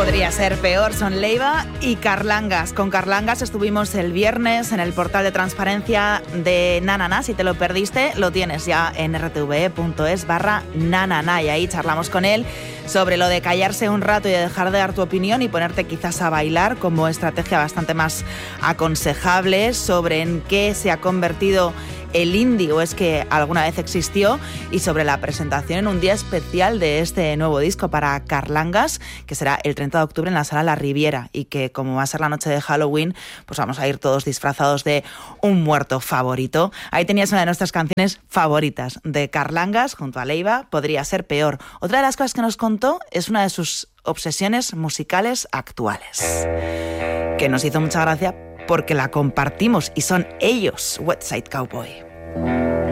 Podría ser peor, son Leiva y Carlangas. Con Carlangas estuvimos el viernes en el portal de transparencia de Nanana. Si te lo perdiste, lo tienes ya en rtve.es/nanana y ahí charlamos con él sobre lo de callarse un rato y de dejar de dar tu opinión y ponerte quizás a bailar como estrategia bastante más aconsejable, sobre en qué se ha convertido el indie o es que alguna vez existió, y sobre la presentación en un día especial de este nuevo disco para Carlangas, que será el 30 de octubre en la Sala La Riviera, y que como va a ser la noche de Halloween, pues vamos a ir todos disfrazados de un muerto favorito. Ahí tenías una de nuestras canciones favoritas de Carlangas junto a Leiva, Podría ser peor. Otra de las cosas que nos contó es una de sus obsesiones musicales actuales, que nos hizo mucha gracia porque la compartimos y son ellos, West Side Cowboy.